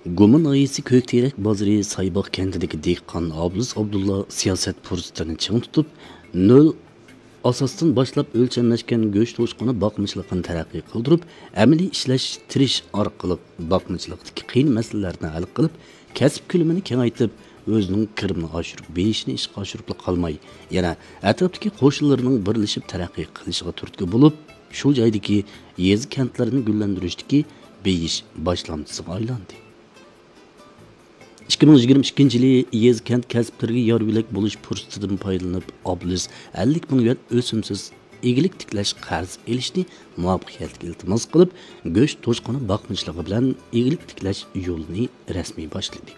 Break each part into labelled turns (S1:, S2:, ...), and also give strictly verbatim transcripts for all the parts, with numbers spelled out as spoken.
S1: Go'ma noyisi Ko'kterak bozori Saybaq kentidagi dehqon Oblis Abdulla siyosat fursatini ching tutib, nol asosdan boshlab o'lchamlashgan go'sht to'shqini boqmichilikni taraqqiy qildirib, amaliy ishlashtirish orqali boqmichilikdagi qiyin masalalarni hal qilib, kasb ko'lamini kengaytirib, o'zining kirimini oshirib, beshini ishga oshirib qolmay, yana atrofdagi qo'shnilarning birlashib taraqqiy qilishiga turtki bo'lib, shu joydagi yezi kentlarini gullantirishdagi beyish boshlamchisiga aylandi. ikki ming yigirma ikkinchi yili yez kent kasblariga yor yo'lak bo'lish fursatidan foydalanib, Oblis ellik ming yuan o'simsiz egilik tiklash qarz elishni muvaffaqiyatli iltimos qilib, go'sht to'shqini boqmichiligi bilan egilik tiklash yo'lini rasmiy boshladi.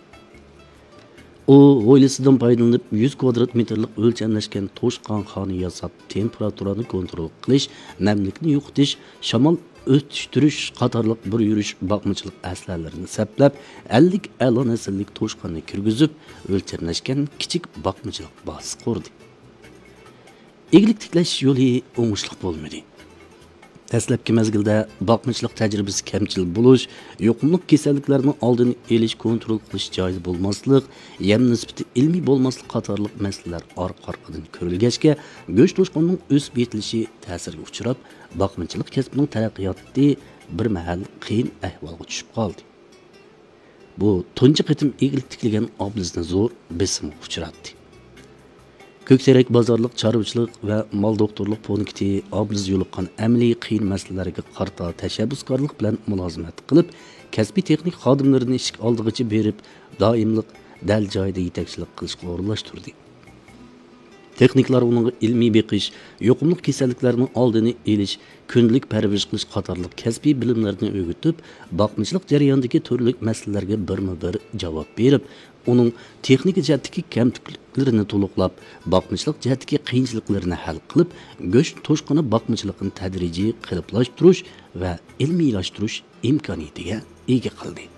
S1: U oilasidan foydalanib yuz kvadrat metrlik o'lchamlashgan to'shqonxona yasab, temperaturani kontrol qilish, namlikni yo'qotish, shamol o'tishtirish qatorliq bir yurish boqmichilik aslalarini saplab, ellik a'lo nasllik to'shqonni kirgizib, o'lchamlashgan kichik boqmichilik bazasi qurdi. Egilik tiklash yo'li o'ngishli bo'lmadi. Dastlabki mezgilda boqmichilik tajribasi kamchil bo'lish, yuqumli kasalliklarni oldini olish, kontrol qilish joiz bo'lmaslik, yem nisbati ilmiy bo'lmaslik qatorliq masalalar orqa-orqadan ko'rilgachga, go'sht to'shqonining o'sib yetilishi ta'sirga uchrab, boqmichilik kasbining taraqqiyoti bir mahal qiyin ahvolga tushib qoldi. Bu tunji qitim egilik tiklagan Oblisni zo'r besimga uchratdi. Ko'kterak bozorlik chorvachilik va mol doktorlik punkti Oblis yo'liqqan amaliy qiyin masalalarga qarta tashabbuskorlik bilan mulozimat qilib, kasbiy texnik xodimlarini ishga oldig'icha berib, doimlik dal joyida yetakchilik qilishga o'rinlashtirdi. Texniklar uning ilmiy beqish, yuqumli kasalliklarni oldini olish, kundalik parvarish qilish qatorliq kasbiy bilimlarni o'rgatib, boqmichilik jarayonidagi turli masalalarga birma-bir javob berib, uning texnik jihatdagi kamchiliklarini to'liqlab, boqmichilik jihatdagi qiyinchiliklarni hal qilib, go'sht to'shqini boqmichilikni tadrijiy qiliblashtirish va ilmiylashtirish imkoniyatiga ega qildi.